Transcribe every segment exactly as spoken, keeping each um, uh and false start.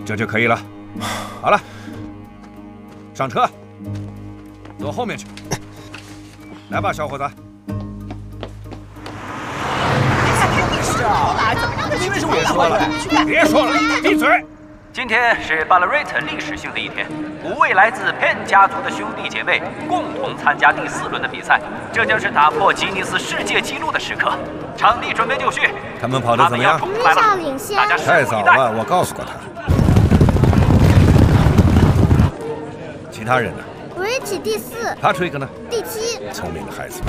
这就可以了。好了，上车，坐后面去。来吧，小伙子。 别说了， 别说了，闭嘴！ 今天是巴勒瑞特历史性的一天，五位来自 Penn 家族的兄弟姐妹共同参加第四轮的比赛，这将是打破吉尼斯世界纪录的时刻。场地准备就绪， 他们跑得怎么样？ 瑞莎领先， 大家拭太目以待。 早了，我告诉过他。其他人呢？ 布瑞奇第四， 帕特瑞克呢？ 第七。 聪明的孩子。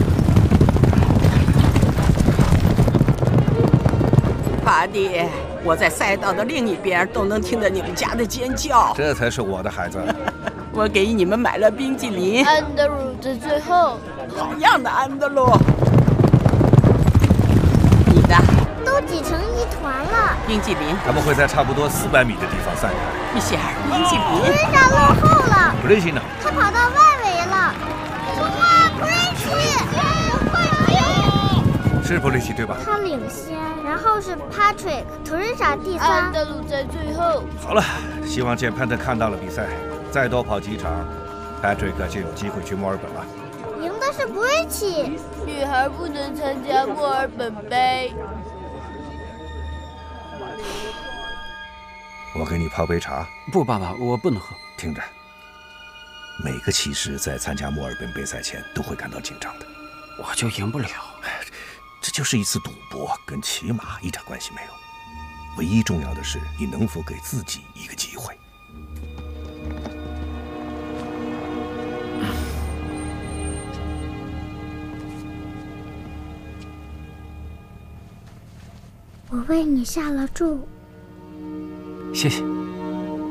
巴蒂，我在赛道的另一边都能听到你们家的尖叫。 这才是我的孩子。 我给你们买了冰淇淋。 安德鲁在最后。 好样的，安德鲁！你的都挤成一团了。 冰淇淋。 他们会在差不多四百米的地方散开。 米歇尔，冰淇淋。 布瑞莎落后了。 布瑞奇呢？ 他跑到外围了。冲啊，布瑞奇！ 是布瑞奇对吧？ 他领先，然后是 Patrick， 图瑞莎第三，安德鲁在最后。 好了，希望见潘特看到了比赛，再多跑几场 ，Patrick 就有机会去墨尔本了。 赢的是布瑞奇。女孩不能参加墨尔本杯。 我给你泡杯茶。 不，爸爸，我不能喝。 听着，每个骑士在参加墨尔本杯赛前都会感到紧张的。 我就赢不了。 这就是一次赌博，跟骑马一点关系没有。唯一重要的是，你能否给自己一个机会。 我为你下了注。 谢谢。